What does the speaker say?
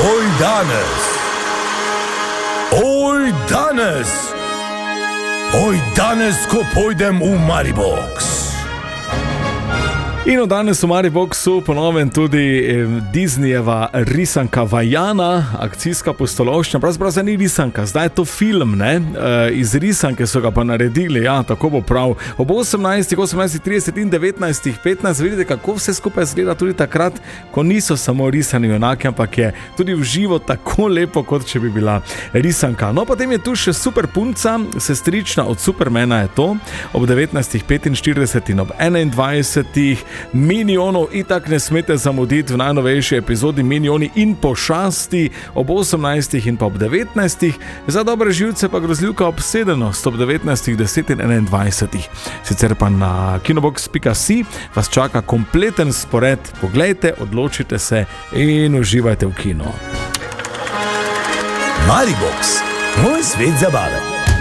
Oj danes, ko pojdem v Maribox. In od danes v Mariboxu ponovem tudi Disneyjeva risanka Vajana, akcijska pustolovščina. Pravzaprav ni risanka, zdaj je to film, ne? Iz risanke so ga pa naredili, ja, tako bo prav. Ob 18:30 in 19:15 vidite, kako vse skupaj izgleda tudi takrat, ko niso samo risani junaki, ampak je tudi v živo tako lepo, kot če bi bila risanka. No, potem je tu še super punca, sestrična od Supermana je to, ob 19:45 in ob 21:00. Minionov itak ne smete zamuditi v najnovejši epizodi Minioni in pošasti ob 18 in pa ob 19. Za dobre živce pa grozljivka Obsedenost ob 19:10 in 21. Sicer pa na kinobox.si vas čaka kompleten spored. Poglejte, odločite se in uživajte v kino. Maribox, moj svet zabave.